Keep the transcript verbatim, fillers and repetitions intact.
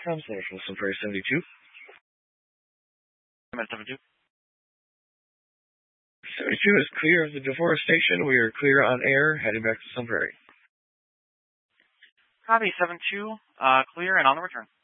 Tom Sanders from Sun Prairie seventy-two. seventy-two. seventy-two is clear of the deforestation. We are clear on air, heading back to Sun Prairie. Copy, seven two, uh, clear and on the return.